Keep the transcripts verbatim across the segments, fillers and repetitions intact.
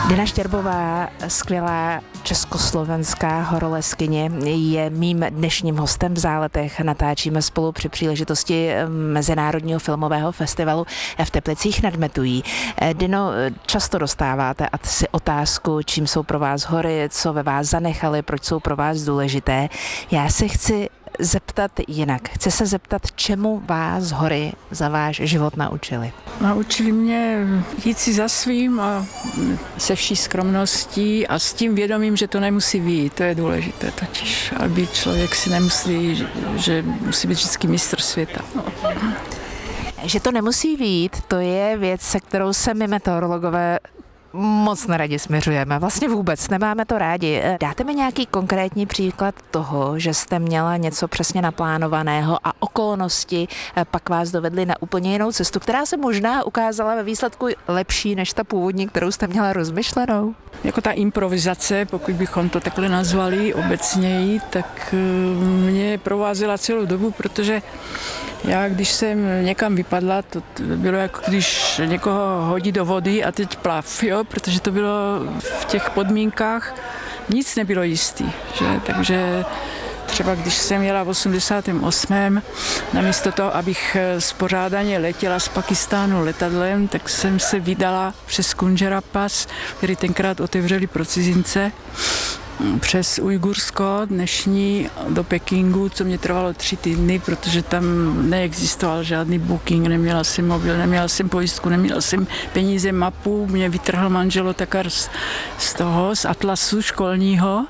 Dina Štěrbová, skvělá československá horolezkyně, je mým dnešním hostem v Záletech. Natáčíme spolu při příležitosti Mezinárodního filmového festivalu v Teplicích nad Metují. Dino, často dostáváte asi otázku, čím jsou pro vás hory, co ve vás zanechali, proč jsou pro vás důležité. Já se chci zeptat jinak. Chci se zeptat, čemu vás hory za váš život naučili? Naučili mě jít si za svým a se vší skromností a s tím vědomím, že to nemusí vyjít. To je důležité totiž, aby člověk si nemyslí, že, že musí být vždycky mistr světa. No. Že to nemusí vyjít, to je věc, se kterou se my meteorologové moc neradi směřujeme. Vlastně vůbec nemáme to rádi. Dáte mi nějaký konkrétní příklad toho, že jste měla něco přesně naplánovaného a okolnosti pak vás dovedly na úplně jinou cestu, která se možná ukázala ve výsledku lepší než ta původní, kterou jste měla rozmyšlenou? Jako ta improvizace, pokud bychom to takhle nazvali obecněji, tak mě provázela celou dobu, protože já, když jsem někam vypadla, to bylo jako když někoho hodí do vody a teď plav, jo, protože to bylo v těch podmínkách, nic nebylo jistý, že? Takže třeba když jsem jela v osmdesátém osmém namísto toho, abych spořádaně letěla z Pakistánu letadlem, tak jsem se vydala přes Kunjara Pass, který tenkrát otevřeli pro cizince, přes Ujgursko dnešní do Pekingu, co mě trvalo tři týdny, protože tam neexistoval žádný booking, neměla jsem mobil, neměla jsem pojistku, neměla jsem peníze, mapu, mě vytrhl manžel Otakar z, z toho, z atlasu školního.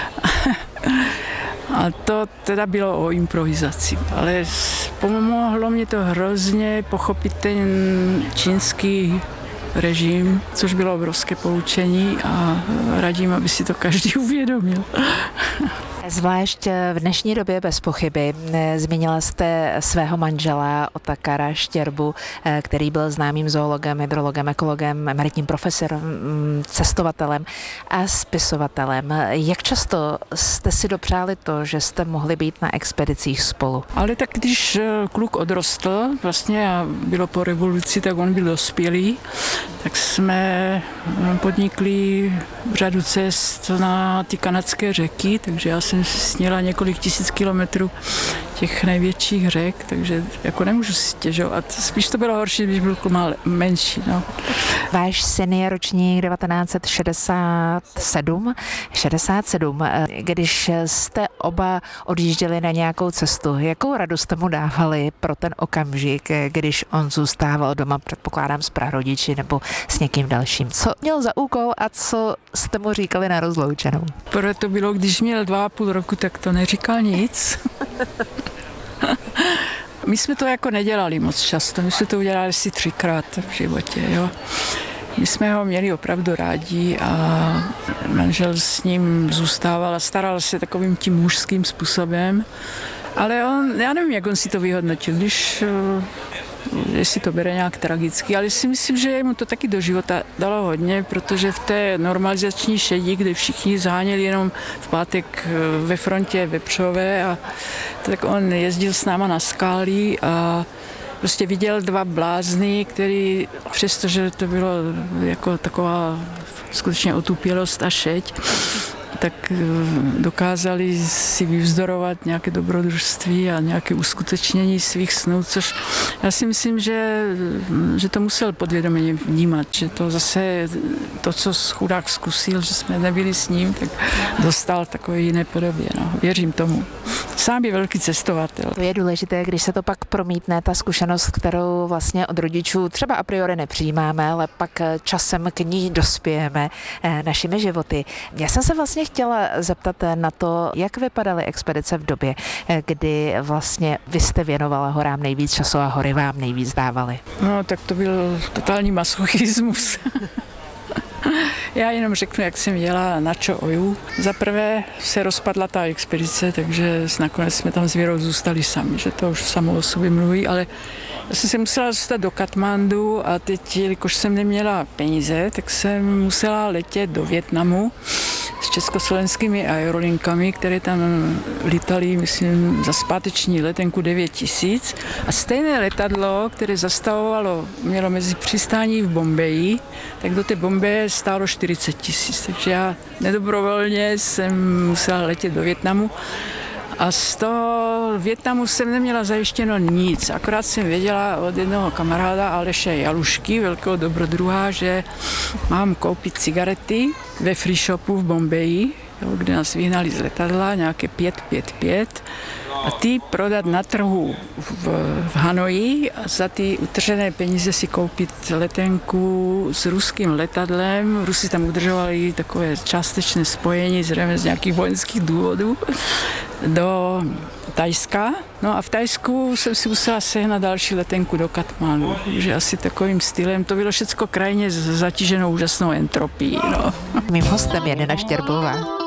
A to teda bylo o improvizaci, ale pomohlo mě to hrozně pochopit ten čínský režim, což bylo obrovské poučení a radím, aby si to každý uvědomil. Zvlášť v dnešní době bez pochyby. Zmínila jste svého manžela Otakara Štěrbu, který byl známým zoologem, hydrologem, ekologem, emeritním profesorem, cestovatelem a spisovatelem. Jak často jste si dopřáli to, že jste mohli být na expedicích spolu? Ale tak když kluk odrostl, vlastně a bylo po revoluci, tak on byl dospělý, tak jsme podnikli řadu cest na ty kanadské řeky, takže já jsem sněla několik tisíc kilometrů těch největších řek, takže jako nemůžu si stěžovat. Spíš to bylo horší, když byl mal menší. No. Váš syn je ročník devatenáct set šedesát sedm. šedesát sedm. Když jste oba odjížděli na nějakou cestu, jakou radost jste mu dávali pro ten okamžik, když on zůstával doma, předpokládám s prarodiči nebo s někým dalším? Co měl za úkol a co jste mu říkali na rozloučenou? Prvé to bylo, když měl dva a půl roku, tak to neříkal nic. My jsme to jako nedělali moc často, my jsme to udělali asi třikrát v životě, jo. My jsme ho měli opravdu rádi a manžel s ním zůstával a staral se takovým tím mužským způsobem, ale on, já nevím, jak on si to vyhodnotil, když jestli to bere nějak tragicky, ale si myslím, že mu to taky do života dalo hodně, protože v té normalizační šedi, kde všichni zháněli jenom v pátek ve frontě vepřové, a tak on jezdil s náma na skály a prostě viděl dva blázny, který přestože to bylo jako taková skutečně otupělost a šeť, tak dokázali si vyvzdorovat nějaké dobrodružství a nějaké uskutečnění svých snů, což já si myslím, že, že to musel podvědomě vnímat, že to zase to, co chudák zkusil, že jsme nebyli s ním, tak dostal v takové jiné podobě. No. Věřím tomu. Sám je velký cestovatel. To je důležité, když se to pak promítne, ta zkušenost, kterou vlastně od rodičů třeba a priori nepřijímáme, ale pak časem k ní dospějeme našimi životy. Já jsem se vlastně chtěla zeptat na to, jak vypadaly expedice v době, kdy vlastně vy jste věnovala horám nejvíc času a hory vám nejvíc dávaly. No, tak to byl totální masochismus. Já jenom řeknu, jak jsem jela na Čo-Oju. Za prvé se rozpadla ta expedice, takže nakonec jsme tam s Věrou zůstali sami, že to už samo o sobě mluví, ale já jsem se musela dostat do Katmandu a teď, jelikož jsem neměla peníze, tak jsem musela letět do Vietnamu, z československými aerolinkami, které tam lítali, myslím, za zpáteční letenku devět tisíc. A stejné letadlo, které zastavovalo, mělo mezi přistání v Bombeji, tak do té Bombeje stálo čtyřicet tisíc. Takže já nedobrovolně jsem musela letět do Vietnamu. A z toho Vietnamu jsem neměla zajištěno nic. Akorát jsem věděla od jednoho kamaráda Aleše Jalušky, velkého dobrodruha, že mám koupit cigarety ve free shopu v Bombeji, jo, kde nás vyhnali z letadla, nějaké pět pět pět, a ty prodat na trhu v, v Hanoji a za ty utržené peníze si koupit letenku s ruským letadlem. Rusi tam udržovali takové částečné spojení, zřejmě z nějakých vojenských důvodů, do Thajska. No a v Thajsku jsem si musela sehnat další letenku do Katmandu, že asi takovým stylem. To bylo všecko krajně zatíženo úžasnou entropií. No. Mým hostem je Nina Štěrbová.